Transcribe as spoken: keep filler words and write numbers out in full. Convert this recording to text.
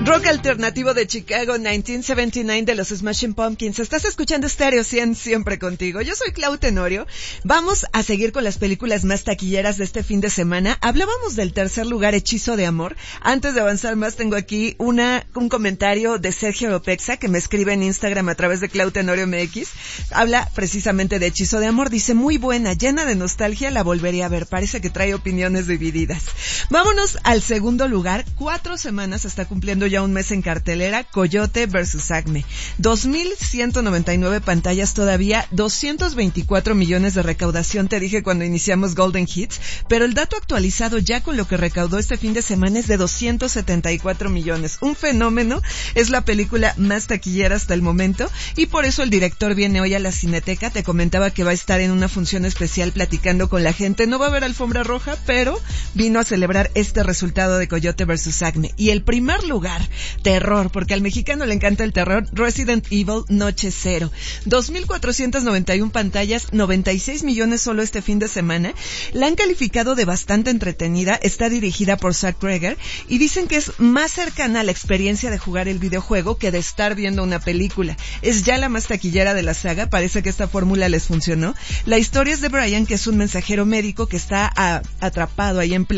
Rock alternativo de Chicago, mil novecientos setenta y nueve de los Smashing Pumpkins. Estás escuchando Stereo cien, siempre contigo. Yo soy Clau Tenorio. Vamos a seguir con las películas más taquilleras de este fin de semana. Hablábamos del tercer lugar, Hechizo de Amor. Antes de avanzar más, tengo aquí una un comentario de Sergio Opexa, que me escribe en Instagram a través de Clau Tenorio M X. Habla precisamente de Hechizo de Amor. Dice, muy buena, llena de nostalgia, la volvería a ver. Parece que trae opiniones divididas. Vámonos al segundo lugar. Cuatro semanas está cumpliendo ya un mes en cartelera, Coyote versus Acme. dos mil ciento noventa y nueve pantallas todavía, doscientos veinticuatro millones de recaudación, te dije cuando iniciamos Golden Hits, pero el dato actualizado ya con lo que recaudó este fin de semana es de doscientos setenta y cuatro millones. Un fenómeno, es la película más taquillera hasta el momento, y por eso el director viene hoy a la Cineteca. Te comentaba que va a estar en una función especial platicando con la gente. No va a haber alfombra roja, pero vino a celebrar este resultado de Coyote versus Acme. Y el primer lugar, terror, porque al mexicano le encanta el terror, Resident Evil Noche Cero. dos mil cuatrocientas noventa y una pantallas, noventa y seis millones solo este fin de semana. La han calificado de bastante entretenida, está dirigida por Zach Cregger y dicen que es más cercana a la experiencia de jugar el videojuego que de estar viendo una película. Es ya la más taquillera de la saga, parece que esta fórmula les funcionó. La historia es de Brian, que es un mensajero médico que está a, atrapado ahí en